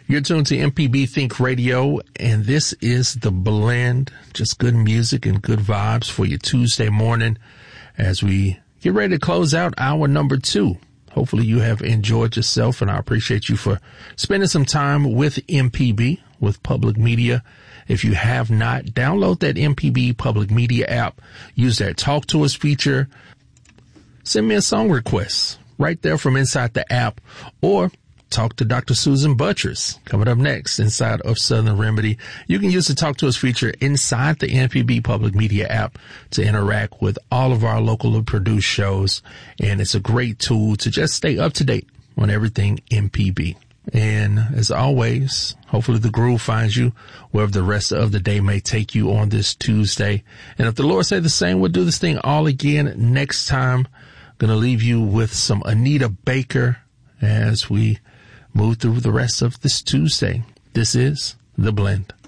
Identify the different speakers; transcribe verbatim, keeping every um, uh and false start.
Speaker 1: You're tuned to M P B Think Radio, and this is The Blend. Just good music and good vibes for your Tuesday morning as we get ready to close out hour number two. Hopefully you have enjoyed yourself, and I appreciate you for spending some time with M P B, with Public Media. If you have not, download that M P B Public Media app. Use that Talk to Us feature. Send me a song request right there from inside the app, or talk to Doctor Susan Buttress coming up next inside of Southern Remedy. You can use the Talk to Us feature inside the M P B Public Media app to interact with all of our locally produced shows. And it's a great tool to just stay up to date on everything M P B. And as always, hopefully the groove finds you wherever the rest of the day may take you on this Tuesday. And if the Lord say the same, we'll do this thing all again next time. Going to leave you with some Anita Baker as we move through the rest of this Tuesday. This is The Blend.